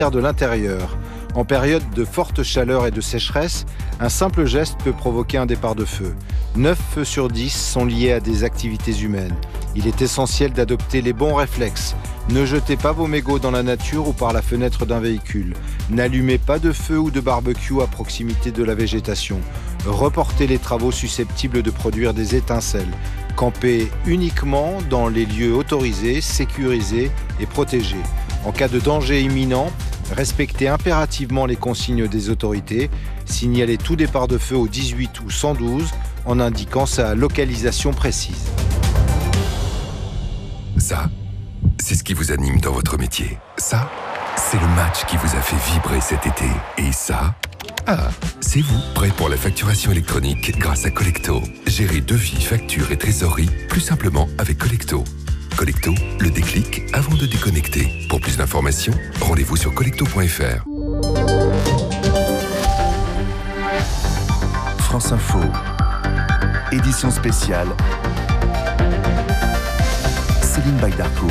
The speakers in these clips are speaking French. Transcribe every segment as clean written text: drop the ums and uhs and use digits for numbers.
de l'intérieur. En période de forte chaleur et de sécheresse, un simple geste peut provoquer un départ de feu. 9 feux sur 10 sont liés à des activités humaines. Il est essentiel d'adopter les bons réflexes. Ne jetez pas vos mégots dans la nature ou par la fenêtre d'un véhicule. N'allumez pas de feu ou de barbecue à proximité de la végétation. Reportez les travaux susceptibles de produire des étincelles. Campez uniquement dans les lieux autorisés, sécurisés et protégés. En cas de danger imminent, respectez impérativement les consignes des autorités. Signalez tout départ de feu au 18 ou 112 en indiquant sa localisation précise. Ça, c'est ce qui vous anime dans votre métier. Ça, c'est le match qui vous a fait vibrer cet été. Et ça, c'est vous, prêt pour la facturation électronique grâce à Collecto. Gérez devis, factures et trésorerie plus simplement avec Collecto. Collecto, le déclic avant de déconnecter. Pour plus d'informations, rendez-vous sur collecto.fr. France Info, édition spéciale, Céline Baydarkour.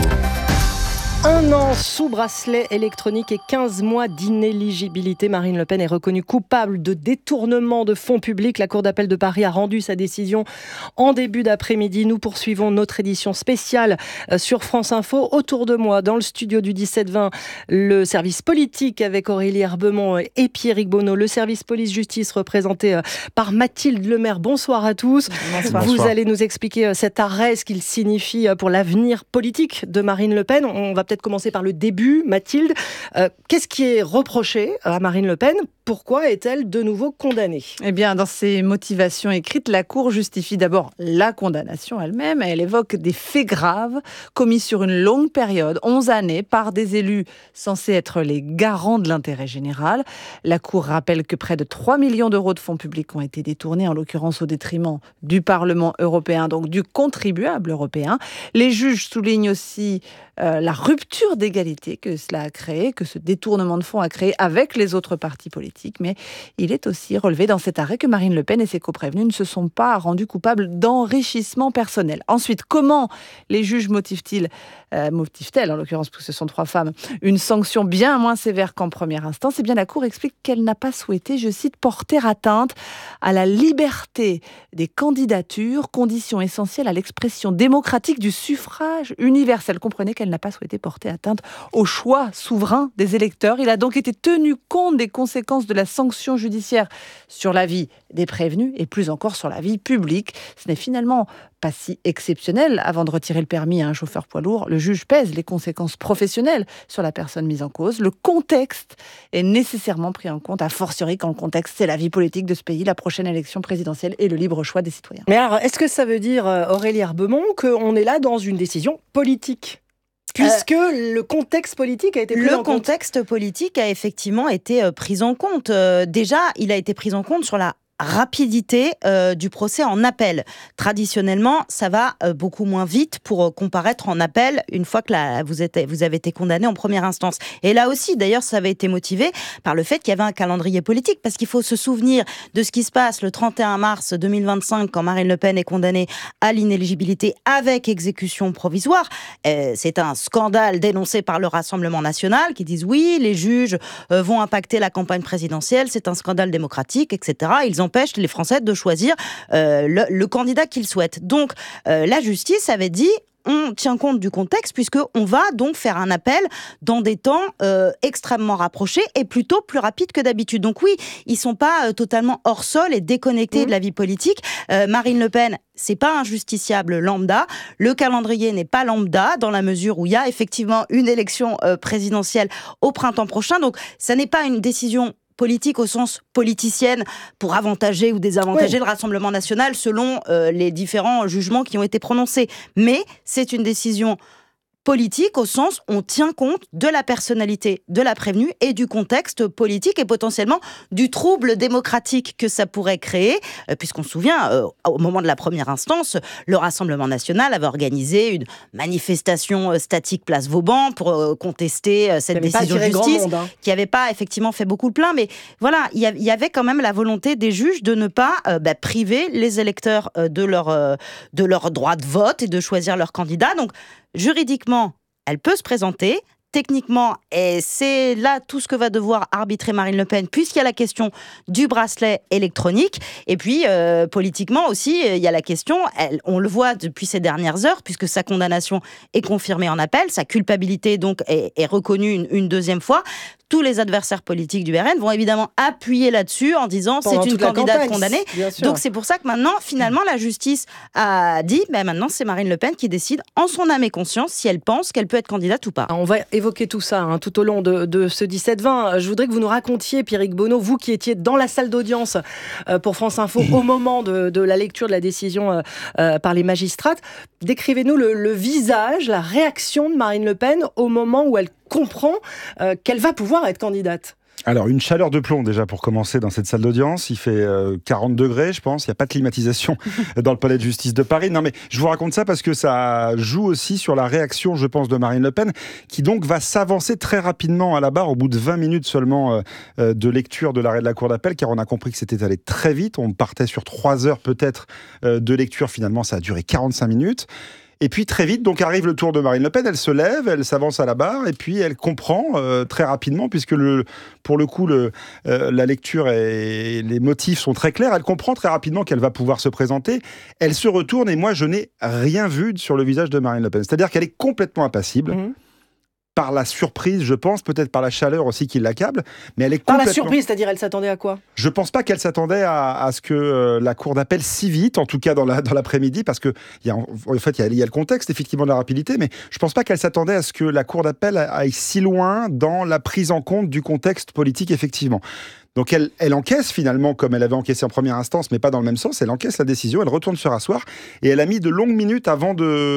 1 an sous bracelet électronique et 15 mois d'inéligibilité. Marine Le Pen est reconnue coupable de détournement de fonds publics. La Cour d'appel de Paris a rendu sa décision en début d'après-midi. Nous poursuivons notre édition spéciale sur France Info. Autour de moi, dans le studio du 17-20, le service politique avec Aurélie Herbemont et Pierrick Bonneau. Le service police-justice représenté par Mathilde Lemaire. Bonsoir à tous. Bonsoir. Vous allez nous expliquer cet arrêt, ce qu'il signifie pour l'avenir politique de Marine Le Pen. On va peut-être commencer par le début, Mathilde. Qu'est-ce qui est reproché à Marine Le Pen ? Pourquoi est-elle de nouveau condamnée ? Eh bien, dans ses motivations écrites, la Cour justifie d'abord la condamnation elle-même. Elle évoque des faits graves commis sur une longue période, 11 années, par des élus censés être les garants de l'intérêt général. La Cour rappelle que près de 3 millions d'euros de fonds publics ont été détournés, en l'occurrence au détriment du Parlement européen, donc du contribuable européen. Les juges soulignent aussi la rupture d'égalité que cela a créé, que ce détournement de fonds a créé avec les autres partis politiques. Mais il est aussi relevé dans cet arrêt que Marine Le Pen et ses coprévenus ne se sont pas rendus coupables d'enrichissement personnel. Ensuite, comment les juges motivent-elles, en l'occurrence parce que ce sont 3 femmes, une sanction bien moins sévère qu'en première instance ? Eh bien, la Cour explique qu'elle n'a pas souhaité, je cite, porter atteinte à la liberté des candidatures, condition essentielle à l'expression démocratique du suffrage universel. Comprenez qu'elle n'a pas souhaité porter atteinte au choix souverain des électeurs. Il a donc été tenu compte des conséquences de la sanction judiciaire sur la vie des prévenus et plus encore sur la vie publique. Ce n'est finalement pas si exceptionnel. Avant de retirer le permis à un chauffeur poids lourd, le juge pèse les conséquences professionnelles sur la personne mise en cause. Le contexte est nécessairement pris en compte, a fortiori quand le contexte, c'est la vie politique de ce pays, la prochaine élection présidentielle et le libre choix des citoyens. Mais alors, est-ce que ça veut dire, Aurélie Herbemont, qu'on est là dans une décision politique ? Puisque le contexte politique a été pris en compte. Le contexte politique a effectivement été pris en compte. Déjà, il a été pris en compte sur la rapidité du procès en appel. Traditionnellement, ça va beaucoup moins vite pour comparaître en appel une fois que vous avez été condamné en première instance. Et là aussi, d'ailleurs, ça avait été motivé par le fait qu'il y avait un calendrier politique, parce qu'il faut se souvenir de ce qui se passe le 31 mars 2025 quand Marine Le Pen est condamnée à l'inéligibilité avec exécution provisoire. C'est un scandale dénoncé par le Rassemblement national qui disent oui, les juges vont impacter la campagne présidentielle, c'est un scandale démocratique, etc. Ils empêche les Français de choisir le candidat qu'ils souhaitent. Donc, la justice avait dit on tient compte du contexte puisqu'on va donc faire un appel dans des temps extrêmement rapprochés et plutôt plus rapides que d'habitude. Donc oui, ils sont pas totalement hors sol et déconnectés de la vie politique. Marine Le Pen, c'est pas un justiciable lambda. Le calendrier n'est pas lambda dans la mesure où il y a effectivement une élection présidentielle au printemps prochain. Donc ça n'est pas une décision politique au sens politicienne pour avantager ou désavantager le Rassemblement national selon les différents jugements qui ont été prononcés. Mais c'est une décision politique au sens où on tient compte de la personnalité de la prévenue et du contexte politique et potentiellement du trouble démocratique que ça pourrait créer, puisqu'on se souvient, au moment de la première instance, le Rassemblement national avait organisé une manifestation statique place Vauban pour contester cette décision de justice, qui n'avait pas effectivement fait beaucoup le plein, mais voilà, il y avait quand même la volonté des juges de ne pas priver les électeurs de leur droit de vote et de choisir leur candidat. Donc, juridiquement, elle peut se présenter. techniquement, et c'est là tout ce que va devoir arbitrer Marine Le Pen, puisqu'il y a la question du bracelet électronique. Et puis, politiquement aussi, il y a la question, on le voit depuis ces dernières heures, puisque sa condamnation est confirmée en appel, sa culpabilité donc est reconnue une deuxième fois. Tous les adversaires politiques du RN vont évidemment appuyer là-dessus en disant c'est une candidate condamnée. Donc c'est pour ça que maintenant, finalement, la justice a dit maintenant c'est Marine Le Pen qui décide en son âme et conscience si elle pense qu'elle peut être candidate ou pas. On va évoquer tout ça tout au long de ce 17-20. Je voudrais que vous nous racontiez, Pierrick Bonneau, vous qui étiez dans la salle d'audience pour France Info au moment de la lecture de la décision par les magistrates. Décrivez-nous le visage, la réaction de Marine Le Pen au moment où elle comprend qu'elle va pouvoir être candidate. Alors, une chaleur de plomb déjà pour commencer dans cette salle d'audience. Il fait 40 degrés, je pense. Il n'y a pas de climatisation dans le palais de justice de Paris. Non, mais je vous raconte ça parce que ça joue aussi sur la réaction, je pense, de Marine Le Pen, qui donc va s'avancer très rapidement à la barre au bout de 20 minutes seulement de lecture de l'arrêt de la Cour d'appel, car on a compris que c'était allé très vite. On partait sur 3 heures peut-être de lecture. Finalement, ça a duré 45 minutes. Et puis très vite, donc arrive le tour de Marine Le Pen, elle se lève, elle s'avance à la barre et puis elle comprend très rapidement, puisque pour le coup la lecture et les motifs sont très clairs, elle comprend très rapidement qu'elle va pouvoir se présenter. Elle se retourne et moi je n'ai rien vu sur le visage de Marine Le Pen. C'est-à-dire qu'elle est complètement impassible. Par la surprise, je pense, peut-être par la chaleur aussi qui l'accable, mais elle est complètement... Par la surprise, c'est-à-dire elle s'attendait à quoi ? Je pense pas qu'elle s'attendait à ce que la Cour d'appel si vite, en tout cas dans l'après-midi, parce que il y a le contexte effectivement de la rapidité, mais je pense pas qu'elle s'attendait à ce que la Cour d'appel aille si loin dans la prise en compte du contexte politique effectivement. Donc elle encaisse finalement, comme elle avait encaissé en première instance, mais pas dans le même sens. Elle encaisse la décision, elle retourne se rasseoir et elle a mis de longues minutes avant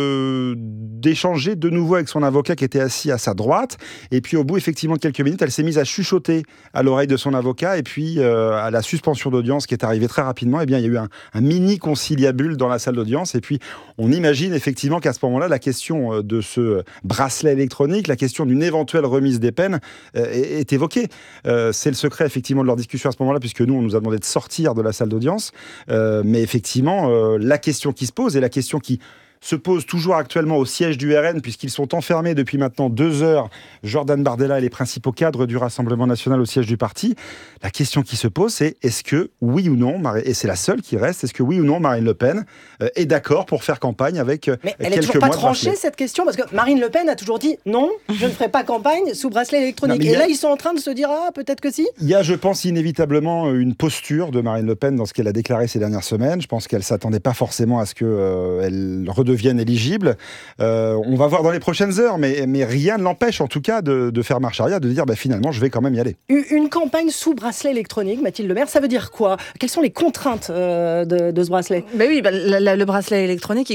d'échanger de nouveau avec son avocat qui était assis à sa droite. Et puis au bout effectivement de quelques minutes, elle s'est mise à chuchoter à l'oreille de son avocat. Et puis à la suspension d'audience qui est arrivée très rapidement, eh bien il y a eu un mini conciliabule dans la salle d'audience. Et puis on imagine effectivement qu'à ce moment-là, la question de ce bracelet électronique, la question d'une éventuelle remise des peines est évoquée. C'est le secret effectivement de leur discussion à ce moment-là, puisque nous, on nous a demandé de sortir de la salle d'audience. Mais effectivement, la question qui se pose, et la question qui se pose toujours actuellement au siège du RN, puisqu'ils sont enfermés depuis maintenant 2 heures, Jordan Bardella et les principaux cadres du Rassemblement national au siège du parti. La question qui se pose, c'est est-ce que, oui ou non, et c'est la seule qui reste, est-ce que oui ou non Marine Le Pen est d'accord pour faire campagne avec quelques mois de bracelet ? Mais elle n'est toujours pas tranchée cette question, parce que Marine Le Pen a toujours dit non, je ne ferai pas campagne sous bracelet électronique. Et là, ils sont en train de se dire peut-être que si. Il y a, je pense, inévitablement une posture de Marine Le Pen dans ce qu'elle a déclaré ces dernières semaines. Je pense qu'elle ne s'attendait pas forcément à ce qu'elle redevienne éligible. On va voir dans les prochaines heures, mais rien ne l'empêche en tout cas de faire marche arrière, de dire finalement je vais quand même y aller. Une campagne sous bracelet électronique, Mathilde Lemaire, ça veut dire quoi ? Quelles sont les contraintes de ce bracelet ? Le bracelet électronique,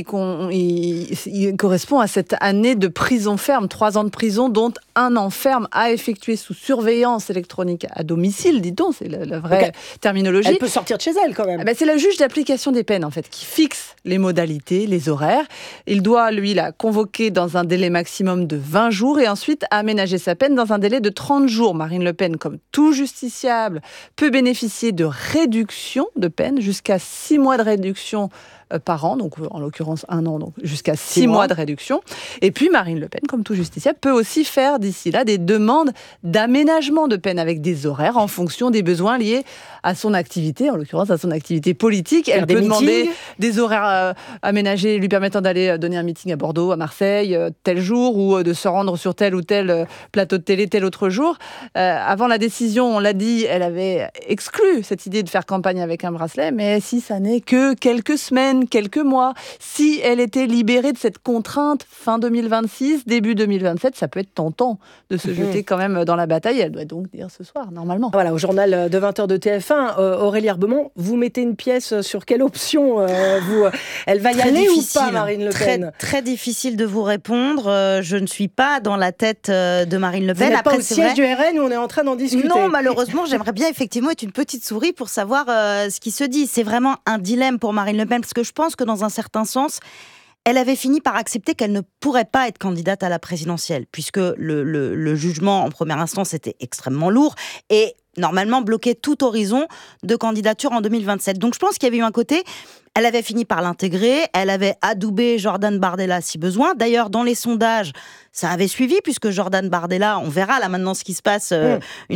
il correspond à cette année de prison ferme, 3 ans de prison, dont 1 an ferme à effectuer sous surveillance électronique à domicile, dit-on, c'est la vraie terminologie. Elle peut sortir de chez elle quand même. C'est le juge d'application des peines en fait qui fixe les modalités, les horaires. Il doit, lui, la convoquer dans un délai maximum de 20 jours et ensuite aménager sa peine dans un délai de 30 jours. Marine Le Pen, comme tout justiciable, peut bénéficier de réduction de peine jusqu'à 6 mois de réduction par an, donc en l'occurrence 1 an, donc jusqu'à 6 mois de réduction. Et puis Marine Le Pen, comme tout justiciable, peut aussi faire d'ici là des demandes d'aménagement de peine avec des horaires en fonction des besoins liés à son activité, en l'occurrence à son activité politique. Elle peut demander des horaires aménagés lui permettant d'aller donner un meeting à Bordeaux, à Marseille, tel jour, ou de se rendre sur tel ou tel plateau de télé tel autre jour. Avant la décision, on l'a dit, elle avait exclu cette idée de faire campagne avec un bracelet, mais si ça n'est que quelques semaines, quelques mois, si elle était libérée de cette contrainte fin 2026, début 2027, ça peut être tentant de se jeter quand même dans la bataille. Elle doit donc dire ce soir, normalement. Voilà, au journal de 20h de TF1, Aurélie Herbemont, vous mettez une pièce sur quelle option elle va y aller ou pas, Marine Le Pen ? Très difficile de vous répondre. Je ne suis pas dans la tête de Marine Le Pen. Vous n'êtes pas au siège du RN où on est en train d'en discuter. Non, malheureusement, j'aimerais bien effectivement être une petite souris pour savoir ce qui se dit. C'est vraiment un dilemme pour Marine Le Pen, parce que je pense que dans un certain sens, elle avait fini par accepter qu'elle ne pourrait pas être candidate à la présidentielle, puisque le jugement en première instance était extrêmement lourd et normalement bloquait tout horizon de candidature en 2027. Donc je pense qu'il y avait eu un côté, elle avait fini par l'intégrer, elle avait adoubé Jordan Bardella si besoin. D'ailleurs, dans les sondages, ça avait suivi, puisque Jordan Bardella, on verra là maintenant ce qui se passe une